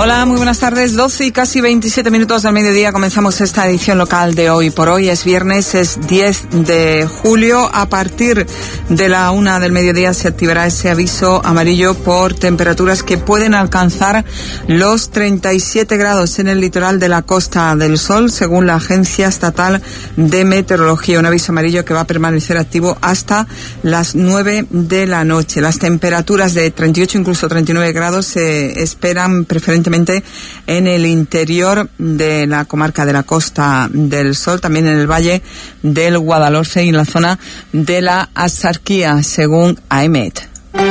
Hola, muy buenas tardes. 12 y casi 27 minutos del mediodía. Comenzamos esta edición local de Hoy por Hoy. Es viernes, es 10 de julio. A partir de la 1 del mediodía se activará ese aviso amarillo por temperaturas que pueden alcanzar los 37 grados en el litoral de la Costa del Sol, según la Agencia Estatal de Meteorología. Un aviso amarillo que va a permanecer activo hasta las 9 de la noche. Las temperaturas de 38, incluso 39 grados se esperan preferentemente en el interior de la comarca de la Costa del Sol, también en el valle del Guadalhorce y en la zona de la Axarquía, según AEMET.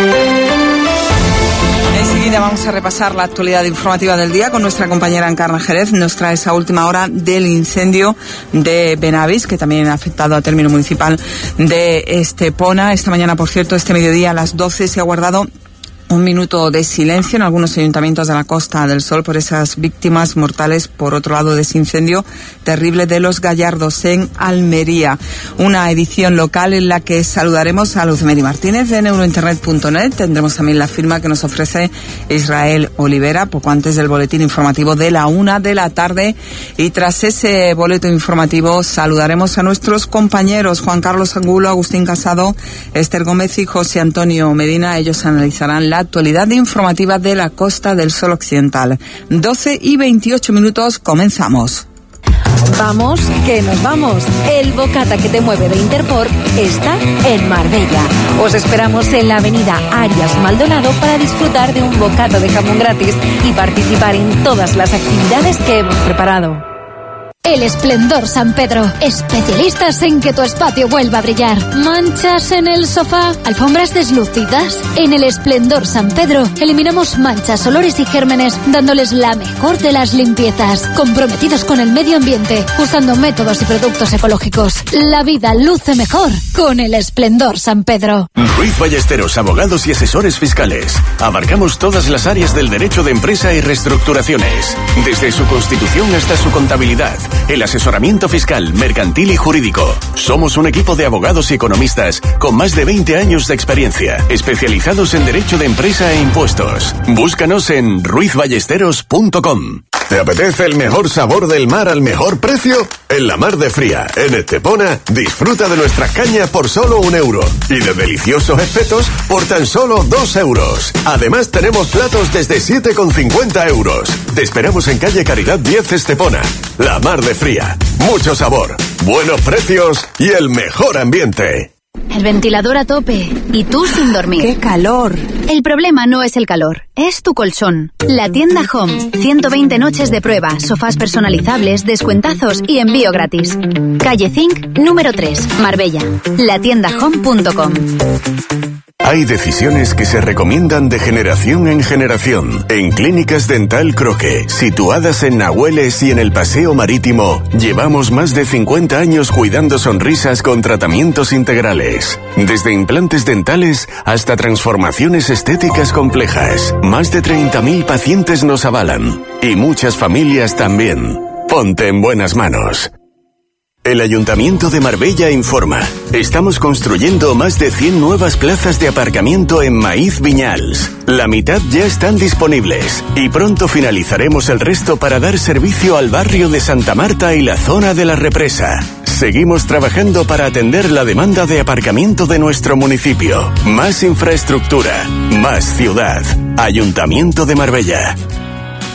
Enseguida vamos a repasar la actualidad informativa del día con nuestra compañera Encarna Jerez. Nos trae esa última hora del incendio de Benavís, que también ha afectado al término municipal de Estepona. Esta mañana, por cierto, este mediodía a las 12 se ha guardado un minuto de silencio en algunos ayuntamientos de la Costa del Sol por esas víctimas mortales, por otro lado, de ese incendio terrible de Los Gallardos en Almería. Una edición local en la que saludaremos a Luz Meri Martínez de neurointernet.net. Tendremos también la firma que nos ofrece Israel Olivera poco antes del boletín informativo de la 1 de la tarde. Y tras ese boleto informativo saludaremos a nuestros compañeros Juan Carlos Angulo, Agustín Casado, Esther Gómez y José Antonio Medina. Ellos analizarán la actualidad informativa de la Costa del Sol Occidental. 12 y 28 minutos, comenzamos. Vamos, que nos vamos. El bocata que te mueve de Interport está en Marbella. Os esperamos en la avenida Arias Maldonado para disfrutar de un bocata de jamón gratis y participar en todas las actividades que hemos preparado. El Esplendor San Pedro, especialistas en que tu espacio vuelva a brillar. ¿Manchas en el sofá? ¿Alfombras deslucidas? En el Esplendor San Pedro eliminamos manchas, olores y gérmenes, dándoles la mejor de las limpiezas. Comprometidos con el medio ambiente, usando métodos y productos ecológicos. La vida luce mejor con el Esplendor San Pedro. Ruiz Ballesteros, abogados y asesores fiscales. Abarcamos todas las áreas del derecho de empresa y reestructuraciones, desde su constitución hasta su contabilidad, el asesoramiento fiscal, mercantil y jurídico. Somos un equipo de abogados y economistas con más de 20 años de experiencia, especializados en derecho de empresa e impuestos. Búscanos en ruizballesteros.com. ¿Te apetece el mejor sabor del mar al mejor precio? En la Mar de Fría, en Estepona, disfruta de nuestras cañas por solo €1 y de deliciosos espetos por tan solo €2. Además, tenemos platos desde 7,50 €. Te esperamos en calle Caridad 10 Estepona. La Mar de Fría. Mucho sabor, buenos precios y el mejor ambiente. El ventilador a tope y tú sin dormir. ¡Qué calor! El problema no es el calor, es tu colchón. La tienda Home. 120 noches de prueba, sofás personalizables, descuentazos y envío gratis. Calle Zinc, número 3, Marbella. Latiendahome.com. Hay decisiones que se recomiendan de generación en generación. En Clínicas Dental Croque, situadas en Nahueles y en el Paseo Marítimo, llevamos más de 50 años cuidando sonrisas con tratamientos integrales. Desde implantes dentales hasta transformaciones estéticas complejas. Más de 30.000 pacientes nos avalan. Y muchas familias también. Ponte en buenas manos. El Ayuntamiento de Marbella informa. Estamos construyendo más de 100 nuevas plazas de aparcamiento en Maíz Viñals. La mitad ya están disponibles y pronto finalizaremos el resto para dar servicio al barrio de Santa Marta y la zona de la Represa. Seguimos trabajando para atender la demanda de aparcamiento de nuestro municipio. Más infraestructura, más ciudad. Ayuntamiento de Marbella.